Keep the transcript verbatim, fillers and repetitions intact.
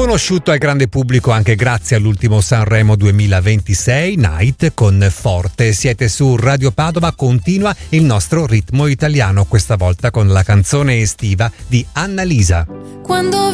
Conosciuto al grande pubblico anche grazie all'ultimo Sanremo duemilaventisei, Night con Forte. Siete su Radio Padova, continua il nostro ritmo italiano, questa volta con la canzone estiva di Annalisa. Quando